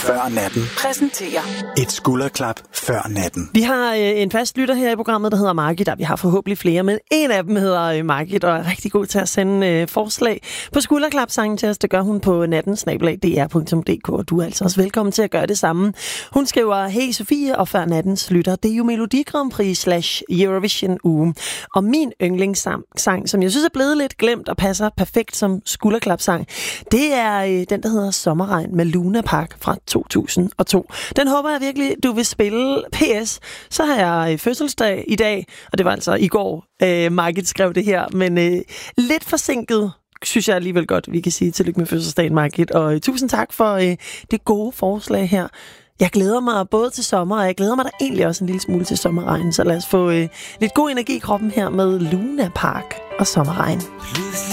før natten præsenterer et skulderklap før natten. Vi har en fast lytter her i programmet, der hedder Margit, og vi har forhåbentlig flere, men en af dem hedder Margit, og er rigtig god til at sende forslag på skulderklapsangen til os. Det gør hun på natten@dr.dk, og du er altså også velkommen til at gøre det samme. Hun skriver, hey Sofie og før nattens lytter, det er jo Melodi Grand Prix / Eurovision uge. Og min yndlingssang, som jeg synes er blevet lidt glemt og passer perfekt som skulderklapsang, det er den, der hedder Sommerregn med Luna Park fra 2002. Den håber jeg virkelig, du vil spille. PS, så har jeg fødselsdag i dag, og det var altså i går, Margit skrev det her, men lidt forsinket, synes jeg alligevel godt, vi kan sige tillykke med fødselsdagen, Margit. Og tusind tak for det gode forslag her. Jeg glæder mig både til sommer, og jeg glæder mig da egentlig også en lille smule til sommerregn. Så lad os få lidt god energi i kroppen her med Luna Park og Sommerregn.